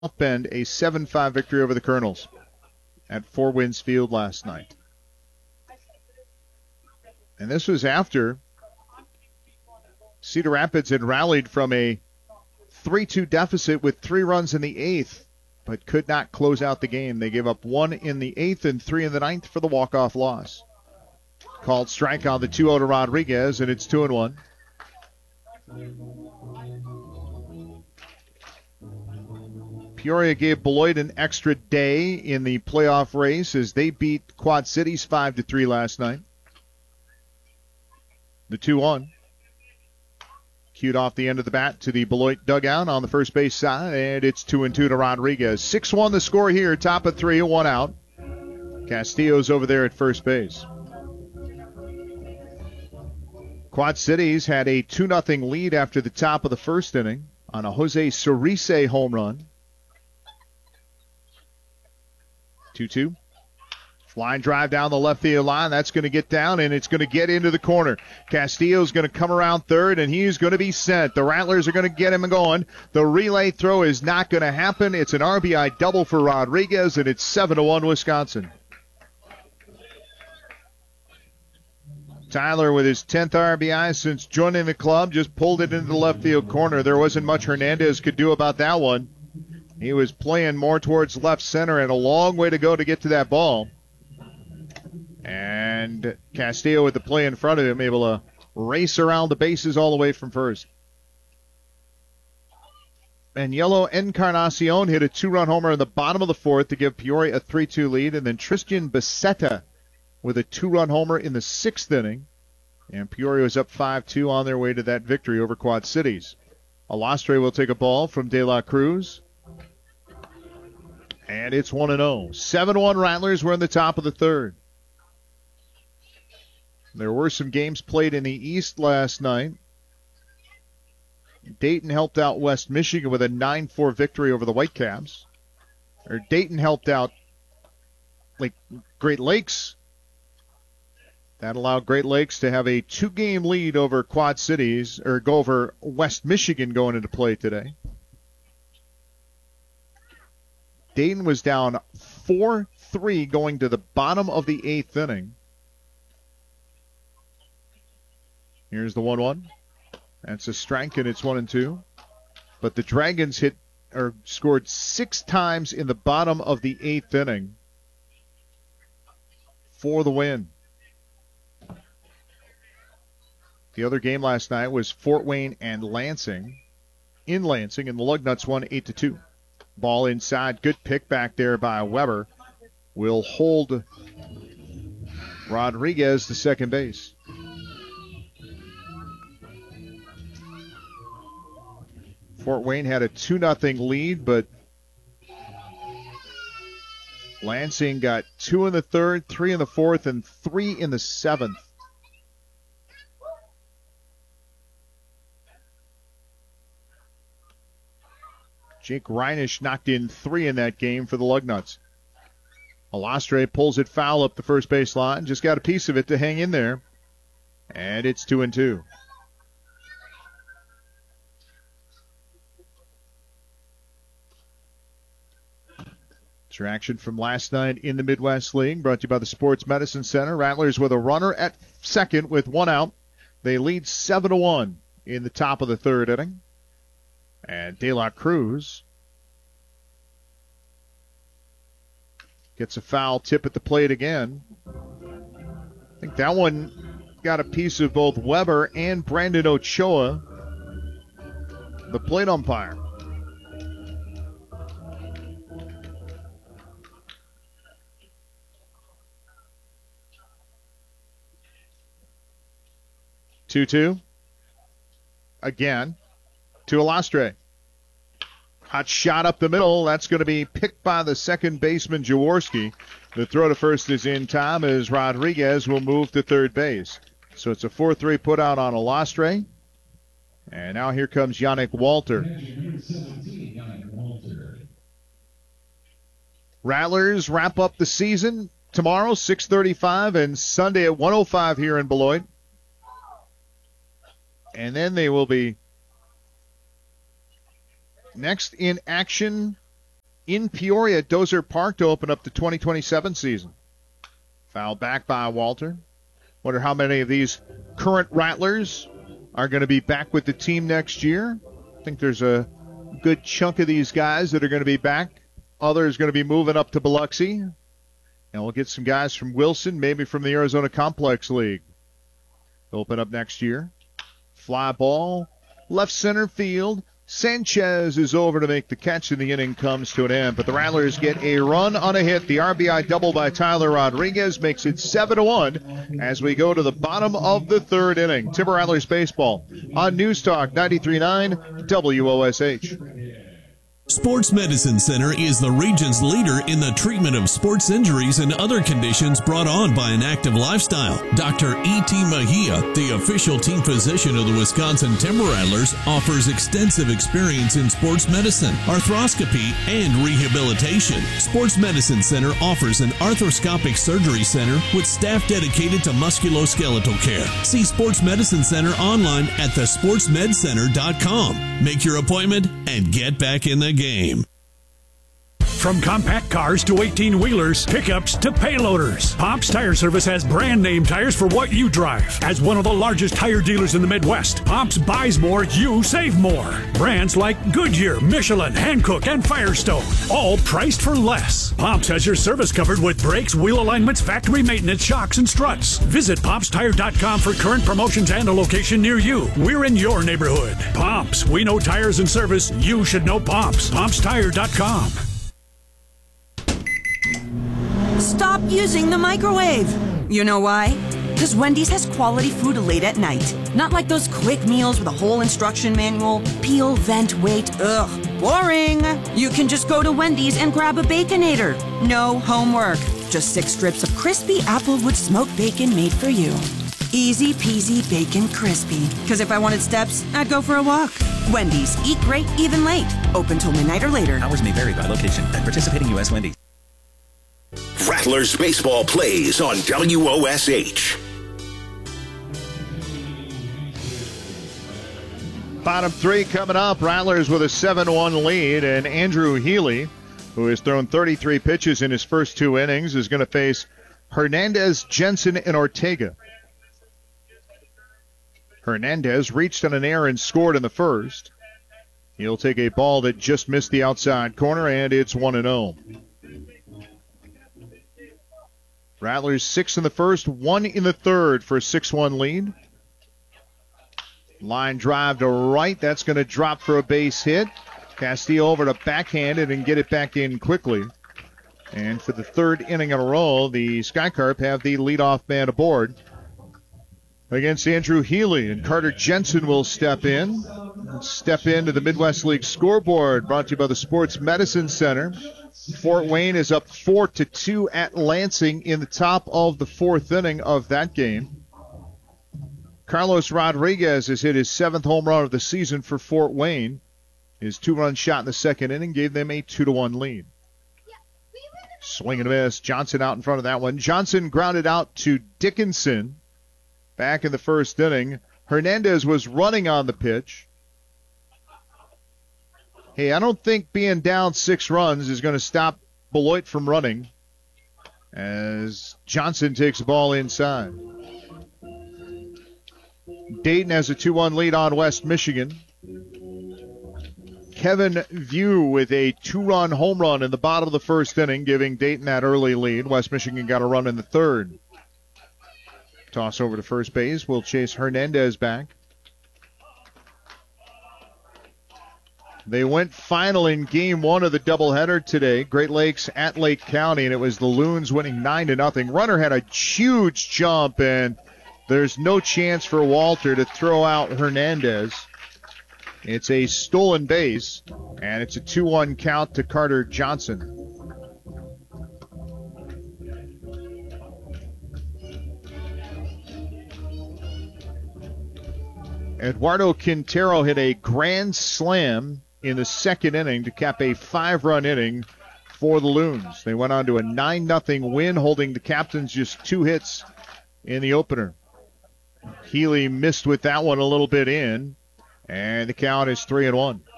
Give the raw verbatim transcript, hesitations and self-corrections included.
Bend a seven five victory over the Colonels at Four Winds Field last night. And this was after Cedar Rapids had rallied from a three two deficit with three runs in the eighth, but could not close out the game. They gave up one in the eighth and three in the ninth for the walk-off loss. Called strike on the two oh to Rodriguez, and it's two and one. Peoria gave Beloit an extra day in the playoff race as they beat Quad Cities five to three last night. The two one. Cued off the end of the bat to the Beloit dugout on the first base side, and it's two and two to Rodriguez. six one the score here, top of three, one out. Castillo's over there at first base. Quad Cities had a two nothing lead after the top of the first inning on a Jose Cerise home run. two two. Line drive down the left field line. That's going to get down, and it's going to get into the corner. Castillo's going to come around third, and he's going to be sent. The Rattlers are going to get him going. The relay throw is not going to happen. It's an R B I double for Rodriguez, and it's seven to one Wisconsin. Tyler with his tenth R B I since joining the club just pulled it into the left field corner. There wasn't much Hernandez could do about that one. He was playing more towards left center and a long way to go to get to that ball. And Castillo with the play in front of him, able to race around the bases all the way from first. And Yellow Encarnacion hit a two-run homer in the bottom of the fourth to give Peoria a three two lead. And then Tristan Becerra with a two-run homer in the sixth inning. And Peoria was up five two on their way to that victory over Quad Cities. Alastre will take a ball from De La Cruz. And it's one and oh. seven one Rattlers were in the top of the third. There were some games played in the East last night. Dayton helped out West Michigan with a nine four victory over the Whitecaps. Or Dayton helped out like Great Lakes. That allowed Great Lakes to have a two-game lead over Quad Cities, or go over West Michigan going into play today. Dayton was down four three going to the bottom of the eighth inning. Here's the one one. That's a strike, and it's one and two. But the Dragons hit or scored six times in the bottom of the eighth inning for the win. The other game last night was Fort Wayne and Lansing. In Lansing, and the Lugnuts won eight to two. Ball inside. Good pick back there by Weber. Will hold Rodriguez to second base. Fort Wayne had a two nothing lead, but Lansing got two in the third, three in the fourth, and three in the seventh. Jake Reinisch knocked in three in that game for the Lugnuts. Alastre pulls it foul up the first base line. Just got a piece of it to hang in there. And it's two and two. Action from last night in the Midwest League, brought to you by the Sports Medicine Center. Rattlers with a runner at second with one out. They lead seven to one in the top of the third inning. And De La Cruz gets a foul tip at the plate again. I think that one got a piece of both Weber and Brandon Ochoa, the plate umpire. two two. Again to Alastre. Hot shot up the middle. That's going to be picked by the second baseman, Jaworski. The throw to first is in time as Rodriguez will move to third base. So it's a four three put out on Alastre. And now here comes Yannick Walter. Rattlers wrap up the season tomorrow, six thirty-five, and Sunday at one oh five here in Beloit. And then they will be next in action in Peoria at Dozer Park to open up the twenty twenty-seven season. Foul back by Walter. Wonder how many of these current Rattlers are going to be back with the team next year. I think there's a good chunk of these guys that are going to be back. Others going to be moving up to Biloxi. And we'll get some guys from Wilson, maybe from the Arizona Complex League. Open up next year. Fly ball, left center field. Sanchez is over to make the catch, and the inning comes to an end. But the Rattlers get a run on a hit. The R B I double by Tyler Rodriguez makes it seven to one as we go to the bottom of the third inning. Timber Rattlers baseball on News Talk ninety-three point nine W O S H. Sports Medicine Center is the region's leader in the treatment of sports injuries and other conditions brought on by an active lifestyle. Doctor E T. Mejia, the official team physician of the Wisconsin Timber Rattlers, offers extensive experience in sports medicine, arthroscopy, and rehabilitation. Sports Medicine Center offers an arthroscopic surgery center with staff dedicated to musculoskeletal care. See Sports Medicine Center online at the sports med center dot com. Make your appointment and get back in the game. Game. From compact cars to eighteen-wheelers, pickups to payloaders, Pops Tire Service has brand name tires for what you drive. As one of the largest tire dealers in the Midwest, Pops buys more, you save more. Brands like Goodyear, Michelin, Hankook, and Firestone, all priced for less. Pops has your service covered with brakes, wheel alignments, factory maintenance, shocks, and struts. Visit pops tire dot com for current promotions and a location near you. We're in your neighborhood. Pops, we know tires and service. You should know Pops. pops tire dot com. Stop using the microwave. You know why? Because Wendy's has quality food late at night. Not like those quick meals with a whole instruction manual. Peel, vent, wait. Ugh, boring. You can just go to Wendy's and grab a Baconator. No homework. Just six strips of crispy Applewood smoked bacon made for you. Easy peasy bacon crispy. Because if I wanted steps, I'd go for a walk. Wendy's. Eat great, even late. Open till midnight or later. Hours may vary by location at participating U S Wendy's. Rattlers baseball plays on W O S H. Bottom three coming up. Rattlers with a seven one lead, and Andrew Healy, who has thrown thirty-three pitches in his first two innings, is going to face Hernandez, Jensen, and Ortega. Hernandez reached on an error and scored in the first. He'll take a ball that just missed the outside corner, and it's one and oh. Rattlers six in the first, one in the third for a six one lead. Line drive to right. That's going to drop for a base hit. Castillo over to backhand it and get it back in quickly. And for the third inning in a row, the Skycarp have the leadoff man aboard against Andrew Healy. And Carter Jensen will step in. Step into the Midwest League scoreboard, brought to you by the Sports Medicine Center. Fort Wayne is up four to two at Lansing in the top of the fourth inning of that game. Carlos Rodriguez has hit his seventh home run of the season for Fort Wayne. His two-run shot in the second inning gave them a two to one lead. Swing and a miss. Johnson out in front of that one. Johnson grounded out to Dickinson back in the first inning. Hernandez was running on the pitch. Hey, I don't think being down six runs is going to stop Beloit from running as Johnson takes the ball inside. Dayton has a two one lead on West Michigan. Kevin View with a two-run home run in the bottom of the first inning, giving Dayton that early lead. West Michigan got a run in the third. Toss over to first base. We'll chase Hernandez back. They went final in game one of the doubleheader today. Great Lakes at Lake County, and it was the Loons winning nine to nothing. Runner had a huge jump, and there's no chance for Walter to throw out Hernandez. It's a stolen base, and it's a two one count to Carter Johnson. Eduardo Quintero hit a grand slam in the second inning to cap a five-run inning for the Loons. They went on to a nine nothing win, holding the Captains just two hits in the opener. Healy missed with that one a little bit in, and the count is three and one.